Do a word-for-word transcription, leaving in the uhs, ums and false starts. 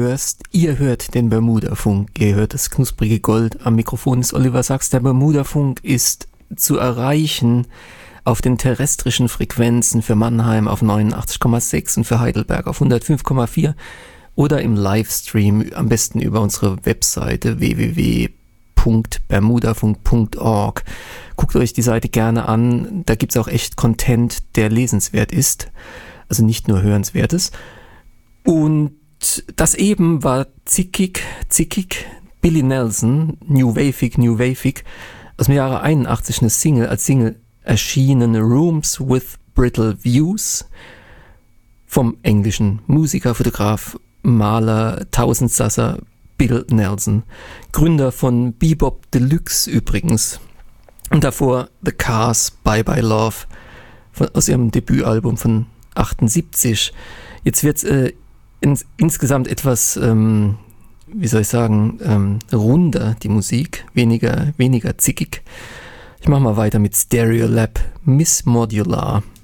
hörst, ihr hört den Bermuda-Funk, ihr hört das knusprige Gold. Am Mikrofon ist Oliver Sachs. Der Bermuda-Funk ist zu erreichen auf den terrestrischen Frequenzen für Mannheim auf neunundachtzig Komma sechs und für Heidelberg auf hundertfünf Komma vier oder im Livestream am besten über unsere Webseite w w w punkt bermudafunk punkt org. Guckt euch die Seite gerne an, da gibt es auch echt Content, der lesenswert ist, also nicht nur hörenswertes. Und das eben war Zickig, Zickig, Billy Nelson, New Wavig, New Wavig, aus dem Jahre einundachtzig eine Single, als Single erschienen, Rooms with Brittle Views, vom englischen Musiker, Fotograf, Maler, Tausendsasser Bill Nelson, Gründer von Bebop Deluxe übrigens. Und davor The Cars, Bye Bye Love, von, aus ihrem Debütalbum von achtundsiebzig. Jetzt wird es äh, ins, insgesamt etwas, ähm, wie soll ich sagen, ähm, runder, die Musik, weniger, weniger zickig. Ich mache mal weiter mit Stereolab, Miss Modular.